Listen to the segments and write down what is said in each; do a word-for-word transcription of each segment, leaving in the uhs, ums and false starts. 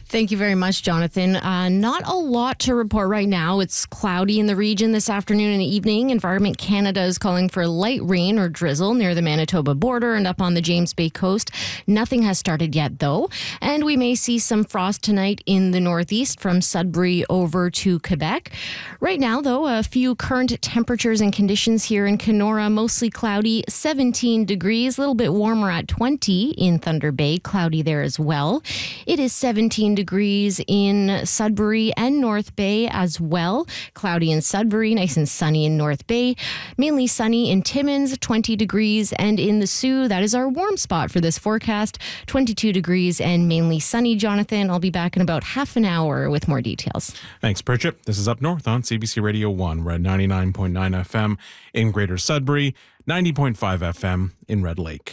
Thank you very much, Jonathan. Uh, not a lot to report right now. It's cloudy in the region this afternoon and evening. Environment Canada is calling for light rain or drizzle near the Manitoba border and up on the James Bay coast. Nothing has started yet, though. And we may see some frost tonight in the northeast from Sudbury over to Quebec. Right now, though, a few current temperatures and conditions here in Kenora. Mostly cloudy, seventeen degrees, a little bit warmer at twenty in Thunder Bay. Cloudy there as well. It is seventeen degrees in Sudbury and North Bay as well. Cloudy in Sudbury, nice and sunny in North Bay. Mainly sunny in Timmins, twenty degrees. And in the Sioux, that is our warm spot for this forecast, twenty-two degrees and mainly sunny. Jonathan, I'll be back in about half an hour with more details. Thanks, Pritchett. This is Up North on C B C Radio one. We're at ninety-nine point nine F M in Greater Sudbury, ninety point five F M in Red Lake.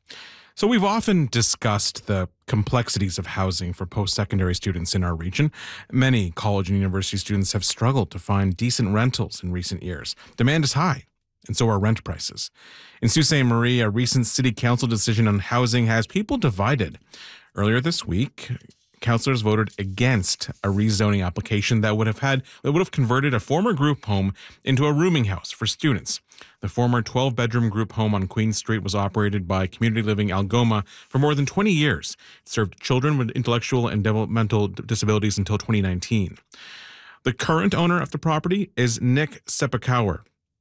So we've often discussed the complexities of housing for post-secondary students in our region. Many college and university students have struggled to find decent rentals in recent years. Demand is high, and so are rent prices. In Sault Ste. Marie, a recent city council decision on housing has people divided. Earlier this week, councillors voted against a rezoning application that would have had that would have converted a former group home into a rooming house for students. The former twelve-bedroom group home on Queen Street was operated by Community Living Algoma for more than twenty years. It served children with intellectual and developmental disabilities until twenty nineteen. The current owner of the property is Nick Sepakauer.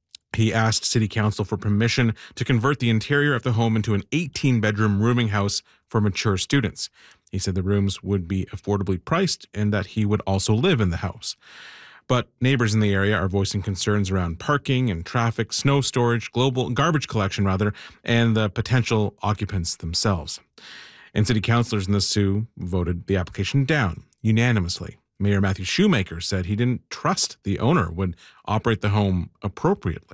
He asked City Council for permission to convert the interior of the home into an eighteen-bedroom rooming house for mature students. He said the rooms would be affordably priced and that he would also live in the house. But neighbors in the area are voicing concerns around parking and traffic, snow storage, global garbage collection, rather, and the potential occupants themselves. And city councillors in the Sioux voted the application down unanimously. Mayor Matthew Shoemaker said he didn't trust the owner would operate the home appropriately.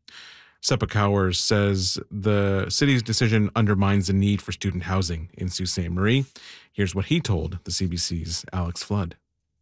Sepakauer says the city's decision undermines the need for student housing in Sault Ste. Marie. Here's what he told the C B C's Alex Flood.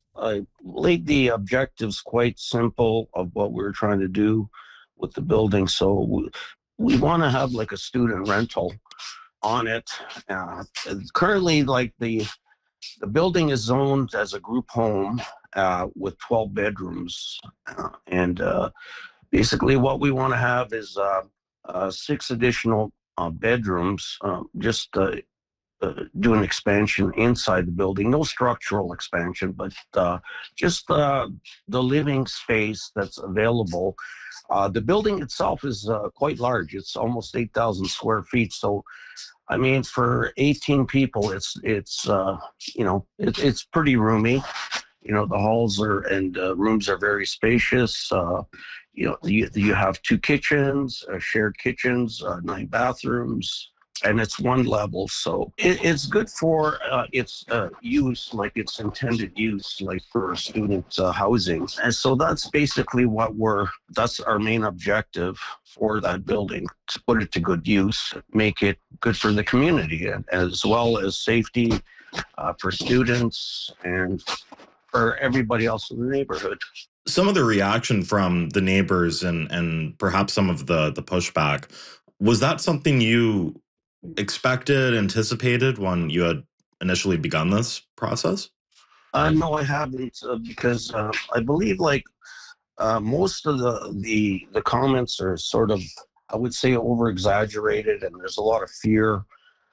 I laid the objectives quite simple of what we we're trying to do with the building. So we, we want to have like a student rental on it. Uh, currently, like the the building is zoned as a group home uh, with twelve bedrooms, uh, and uh, basically what we want to have is uh, uh, six additional uh, bedrooms. Uh, just uh, Uh, do an expansion inside the building, no structural expansion, but uh, just uh, the living space that's available. Uh, the building itself is uh, quite large. It's almost eight thousand square feet. So, I mean, for eighteen people, it's, it's uh, you know, it, it's pretty roomy. You know, the halls are and uh, rooms are very spacious. Uh, you know, you, you have two kitchens, uh, shared kitchens, uh, nine bathrooms. And it's one level, so it, it's good for uh, its uh, use, like its intended use, like for student uh, housing. And so that's basically what we're, that's our main objective for that building, to put it to good use, make it good for the community, and as well as safety uh, for students and for everybody else in the neighborhood. Some of the reaction from the neighbors and, and perhaps some of the, the pushback, was that something you expected, anticipated when you had initially begun this process? Uh, no, I haven't, uh, because uh, I believe like uh, most of the, the the comments are sort of, I would say, over exaggerated, and there's a lot of fear.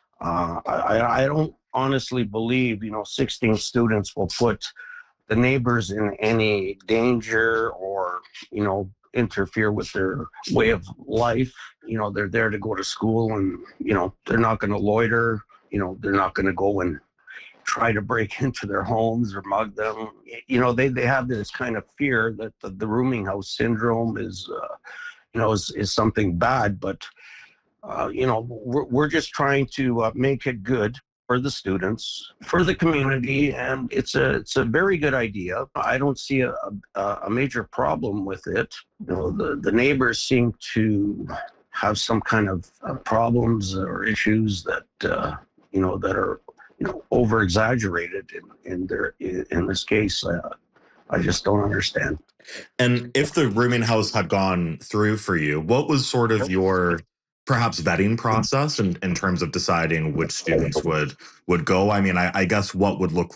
Uh, I, I don't honestly believe, you know, sixteen students will put the neighbors in any danger or, you know, interfere with their way of life. You know, they're there to go to school, and, you know, they're not going to loiter. You know, they're not going to go and try to break into their homes or mug them. You know, they, they have this kind of fear that the, the rooming house syndrome is, uh, you know, is, is something bad. But, uh, you know, we're, we're just trying to uh, make it good for the students, for the community, and it's a it's a very good idea. I don't see a, a, a major problem with it. You know, the, the neighbors seem to have some kind of uh, problems or issues that uh, you know that are you know over exaggerated in, in their in this case. Uh, I just don't understand. And if the rooming house had gone through for you, what was sort of your perhaps vetting process in, in terms of deciding which students would would go? I mean, I, I guess what would look